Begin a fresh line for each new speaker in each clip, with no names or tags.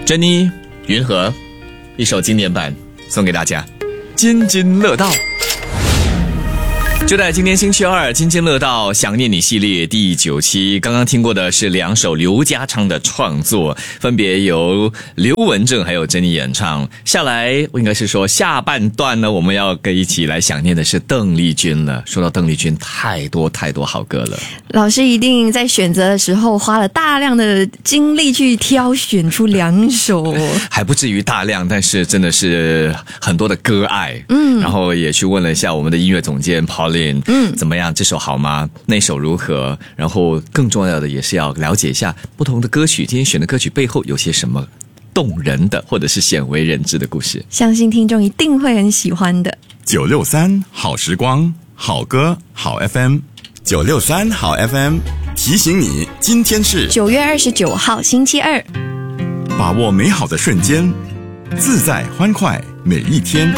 珍妮、云和，一首经典版送给大家，津津乐道。就在今天星期二，津津乐道想念你系列第9期，刚刚听过的是2首刘家昌的创作，分别由刘文正还有珍妮演唱。下来我应该是说下半段呢，我们要跟一起来想念的是邓丽君了。说到邓丽君，太多好歌了。
老师一定在选择的时候花了大量的精力去挑选出2首，
还不至于大量，但是真的是很多的歌爱。然后也去问了一下我们的音乐总监 Pauline，怎么样？这首好吗？那首如何？然后更重要的也是要了解一下不同的歌曲，今天选的歌曲背后有些什么动人的，或者是鲜为人知的故事。
相信听众一定会很喜欢的。
963好时光，好歌好 FM，963好 FM 提醒你，今天是
9月29号星期二，
把握美好的瞬间，自在欢快每一天。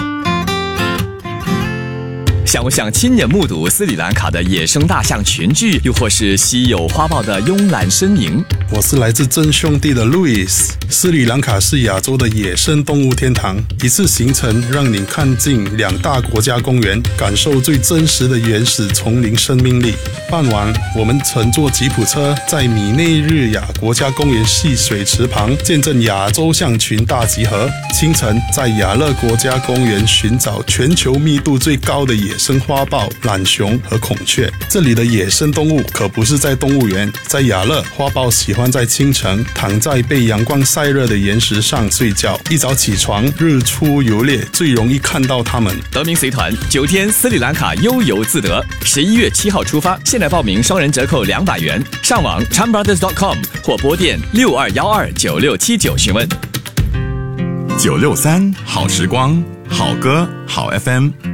想不想亲眼目睹斯里兰卡的野生大象群聚，又或是稀有花豹的慵懒身影？
我是来自真兄弟的 Louis。 斯里兰卡是亚洲的野生动物天堂，一次行程让你看尽2大国家公园，感受最真实的原始丛林生命力。傍晚，我们乘坐吉普车在米内日亚国家公园戏水池旁见证亚洲象群大集合。清晨，在亚勒国家公园寻找全球密度最高的野生花豹、懒熊和孔雀。这里的野生动物可不是在动物园，在亚勒，花豹喜欢在清晨躺在被阳光晒热的岩石上睡觉，一早起床，日出游猎，最容易看到它们。
德明随团9天斯里兰卡悠游自得，11月7号出发，现在报名双人折扣200元，上网 chanbrothers.com 或拨电62129679询问。
963好时光，好歌好 FM。